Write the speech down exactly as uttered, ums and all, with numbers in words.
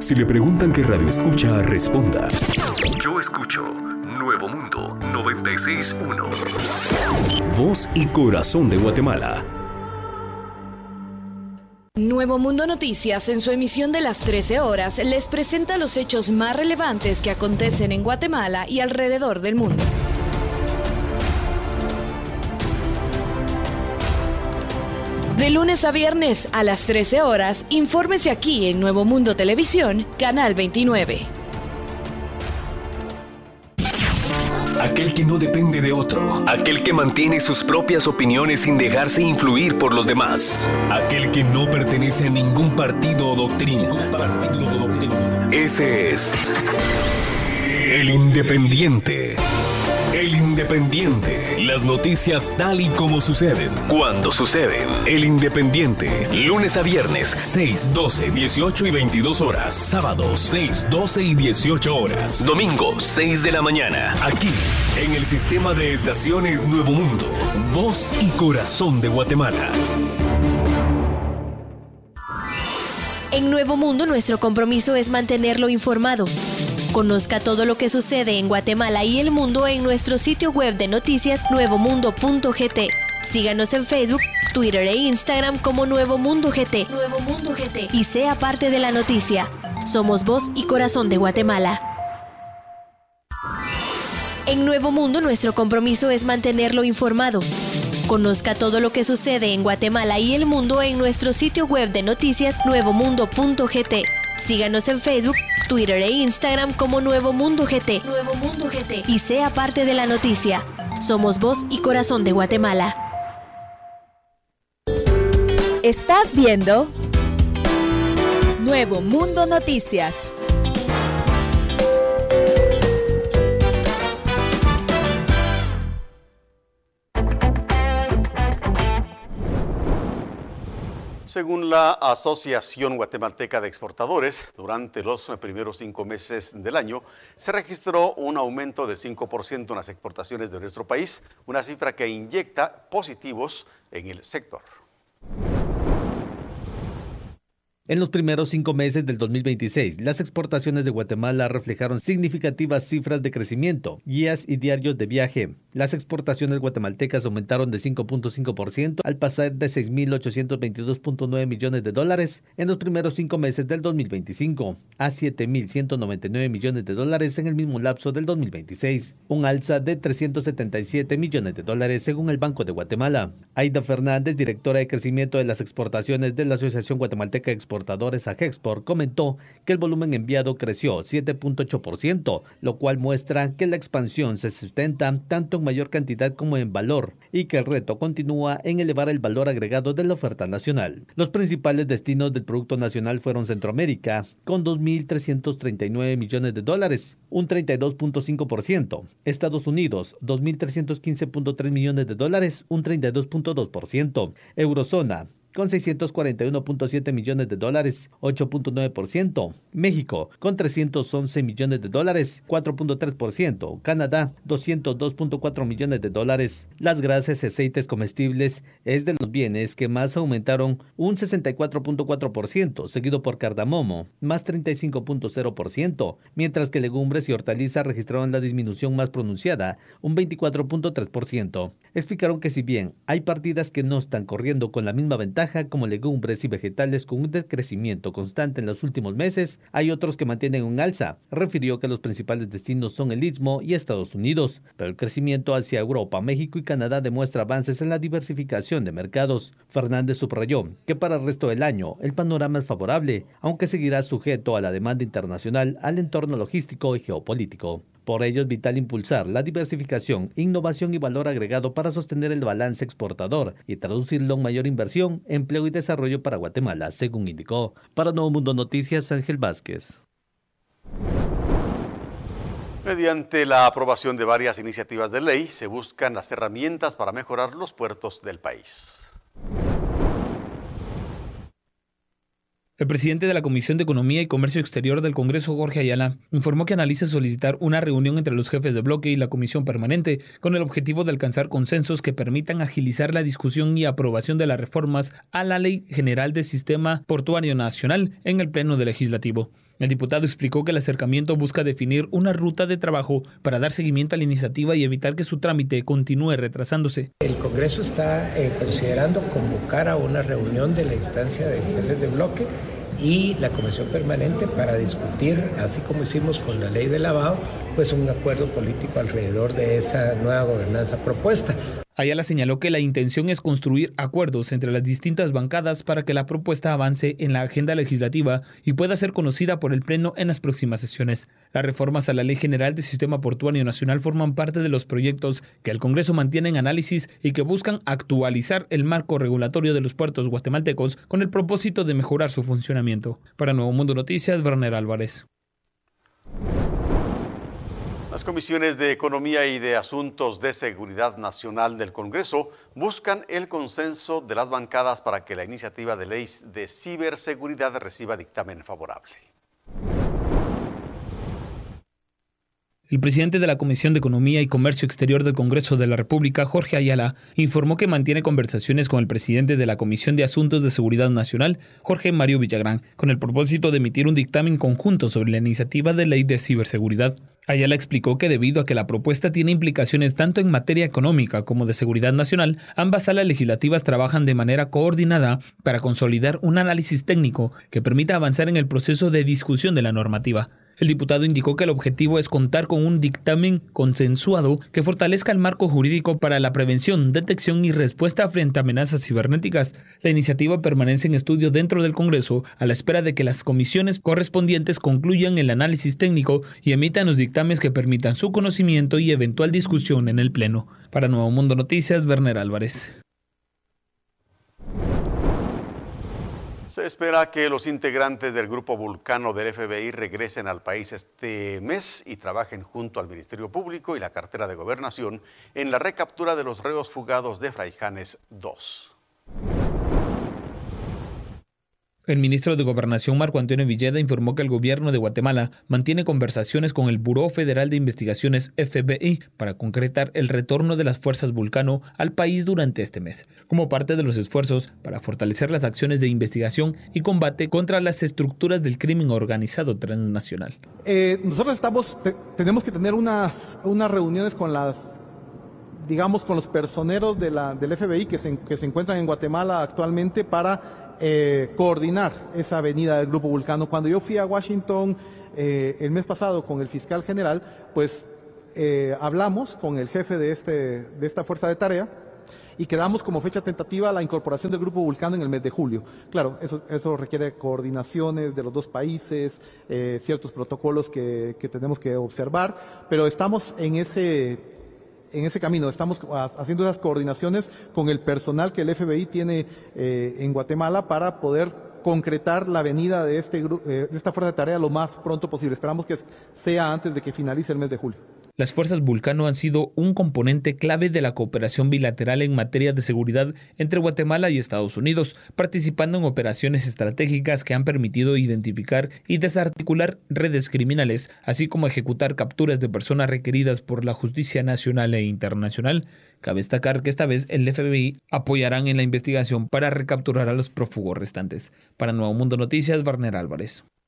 Si le preguntan qué radio escucha, responda: yo escucho Nuevo Mundo noventa y seis punto uno. Voz y corazón de Guatemala. Nuevo Mundo Noticias, en su emisión de las trece horas, les presenta los hechos más relevantes que acontecen en Guatemala y alrededor del mundo. De lunes a viernes a las trece horas, infórmese aquí en Nuevo Mundo Televisión, Canal veintinueve. Aquel que no depende de otro. Aquel que mantiene sus propias opiniones sin dejarse influir por los demás. Aquel que no pertenece a ningún partido o doctrina. Partido o doctrina. Ese es el Independiente. El Independiente. Las noticias tal y como suceden, cuando suceden. El Independiente. Lunes a viernes, seis, doce, dieciocho y veintidós horas. Sábado, seis, doce y dieciocho horas. Domingo, seis de la mañana. Aquí, en el sistema de estaciones Nuevo Mundo. Voz y corazón de Guatemala. En Nuevo Mundo, nuestro compromiso es mantenerlo informado. Conozca todo lo que sucede en Guatemala y el mundo en nuestro sitio web de noticias nuevo mundo punto g t. Síganos en Facebook, Twitter e Instagram como Nuevo Mundo G T. Nuevo Mundo G T. Y sea parte de la noticia. Somos voz y corazón de Guatemala. En Nuevo Mundo, nuestro compromiso es mantenerlo informado. Conozca todo lo que sucede en Guatemala y el mundo en nuestro sitio web de noticias nuevo mundo punto g t. Síganos en Facebook, Twitter e Instagram como Nuevo Mundo G T. Nuevo Mundo G T. Y sea parte de la noticia. Somos voz y corazón de Guatemala. Estás viendo Nuevo Mundo Noticias. Según la Asociación Guatemalteca de Exportadores, durante los primeros cinco meses del año se registró un aumento del cinco por ciento en las exportaciones de nuestro país, una cifra que inyecta positivos en el sector. En los primeros cinco meses del dos mil veintiséis, las exportaciones de Guatemala reflejaron significativas cifras de crecimiento, guías y diarios de viaje. Las exportaciones guatemaltecas aumentaron de cinco punto cinco por ciento al pasar de seis mil ochocientos veintidós punto nueve millones de dólares en los primeros cinco meses del dos mil veinticinco a siete mil ciento noventa y nueve millones de dólares en el mismo lapso del dos mil veintiséis, un alza de trescientos setenta y siete millones de dólares según el Banco de Guatemala. Aida Fernández, directora de crecimiento de las exportaciones de la Asociación Guatemalteca de Exportadores, Agexport, comentó que el volumen enviado creció siete punto ocho por ciento, lo cual muestra que la expansión se sustenta tanto en mayor cantidad como en valor y que el reto continúa en elevar el valor agregado de la oferta nacional. Los principales destinos del Producto Nacional fueron Centroamérica, con dos mil trescientos treinta y nueve millones de dólares, un treinta y dos punto cinco por ciento. Estados Unidos, dos mil trescientos quince punto tres millones de dólares, un treinta y dos punto dos por ciento. Eurozona, con seiscientos cuarenta y uno punto siete millones de dólares, ocho punto nueve por ciento. México, con trescientos once millones de dólares, cuatro punto tres por ciento. Canadá, doscientos dos punto cuatro millones de dólares. Las grasas y aceites comestibles es de los bienes que más aumentaron un sesenta y cuatro punto cuatro por ciento, seguido por cardamomo, más treinta y cinco punto cero por ciento, mientras que legumbres y hortalizas registraron la disminución más pronunciada, un veinticuatro punto tres por ciento. Explicaron que si bien hay partidas que no están corriendo con la misma ventaja como legumbres y vegetales con un decrecimiento constante en los últimos meses, hay otros que mantienen un alza. Refirió que los principales destinos son el Istmo y Estados Unidos, pero el crecimiento hacia Europa, México y Canadá demuestra avances en la diversificación de mercados. Fernández subrayó que para el resto del año el panorama es favorable, aunque seguirá sujeto a la demanda internacional, al entorno logístico y geopolítico. Por ello es vital impulsar la diversificación, innovación y valor agregado para sostener el balance exportador y traducirlo en mayor inversión, empleo y desarrollo para Guatemala, según indicó. Para Nuevo Mundo Noticias, Ángel Vázquez. Mediante la aprobación de varias iniciativas de ley, se buscan las herramientas para mejorar los puertos del país. El presidente de la Comisión de Economía y Comercio Exterior del Congreso, Jorge Ayala, informó que analiza solicitar una reunión entre los jefes de bloque y la Comisión Permanente con el objetivo de alcanzar consensos que permitan agilizar la discusión y aprobación de las reformas a la Ley General del Sistema Portuario Nacional en el Pleno del Legislativo. El diputado explicó que el acercamiento busca definir una ruta de trabajo para dar seguimiento a la iniciativa y evitar que su trámite continúe retrasándose. El Congreso está eh, considerando convocar a una reunión de la instancia de jefes de bloque y la Comisión Permanente para discutir, así como hicimos con la ley de lavado, pues un acuerdo político alrededor de esa nueva gobernanza propuesta. Ayala señaló que la intención es construir acuerdos entre las distintas bancadas para que la propuesta avance en la agenda legislativa y pueda ser conocida por el Pleno en las próximas sesiones. Las reformas a la Ley General del Sistema Portuario Nacional forman parte de los proyectos que el Congreso mantiene en análisis y que buscan actualizar el marco regulatorio de los puertos guatemaltecos con el propósito de mejorar su funcionamiento. Para Nuevo Mundo Noticias, Werner Álvarez. Las comisiones de Economía y de Asuntos de Seguridad Nacional del Congreso buscan el consenso de las bancadas para que la iniciativa de ley de ciberseguridad reciba dictamen favorable. El presidente de la Comisión de Economía y Comercio Exterior del Congreso de la República, Jorge Ayala, informó que mantiene conversaciones con el presidente de la Comisión de Asuntos de Seguridad Nacional, Jorge Mario Villagrán, con el propósito de emitir un dictamen conjunto sobre la iniciativa de ley de ciberseguridad. Ayala explicó que debido a que la propuesta tiene implicaciones tanto en materia económica como de seguridad nacional, ambas salas legislativas trabajan de manera coordinada para consolidar un análisis técnico que permita avanzar en el proceso de discusión de la normativa. El diputado indicó que el objetivo es contar con un dictamen consensuado que fortalezca el marco jurídico para la prevención, detección y respuesta frente a amenazas cibernéticas. La iniciativa permanece en estudio dentro del Congreso a la espera de que las comisiones correspondientes concluyan el análisis técnico y emitan los dictámenes que permitan su conocimiento y eventual discusión en el Pleno. Para Nuevo Mundo Noticias, Werner Álvarez. Se espera que los integrantes del Grupo Vulcano del F B I regresen al país este mes y trabajen junto al Ministerio Público y la Cartera de Gobernación en la recaptura de los reos fugados de Fraijanes dos. El ministro de Gobernación, Marco Antonio Villeda, informó que el gobierno de Guatemala mantiene conversaciones con el Buró Federal de Investigaciones F B I para concretar el retorno de las fuerzas Vulcano al país durante este mes, como parte de los esfuerzos para fortalecer las acciones de investigación y combate contra las estructuras del crimen organizado transnacional. Eh, nosotros estamos, te, tenemos que tener unas, unas reuniones con las, digamos, con los personeros de la, del F B I que se, que se encuentran en Guatemala actualmente para Eh, coordinar esa venida del Grupo Vulcano. Cuando yo fui a Washington eh, el mes pasado con el fiscal general, pues eh, hablamos con el jefe de, este, de esta fuerza de tarea y quedamos como fecha tentativa la incorporación del Grupo Vulcano en el mes de julio. Claro, eso, eso requiere coordinaciones de los dos países, eh, ciertos protocolos que, que tenemos que observar, pero estamos en ese... En ese camino, estamos haciendo esas coordinaciones con el personal que el F B I tiene eh, en Guatemala para poder concretar la venida de, este, eh, de esta fuerza de tarea lo más pronto posible. Esperamos que sea antes de que finalice el mes de julio. Las fuerzas Vulcano han sido un componente clave de la cooperación bilateral en materia de seguridad entre Guatemala y Estados Unidos, participando en operaciones estratégicas que han permitido identificar y desarticular redes criminales, así como ejecutar capturas de personas requeridas por la justicia nacional e internacional. Cabe destacar que esta vez el F B I apoyarán en la investigación para recapturar a los prófugos restantes. Para Nuevo Mundo Noticias, Werner Álvarez.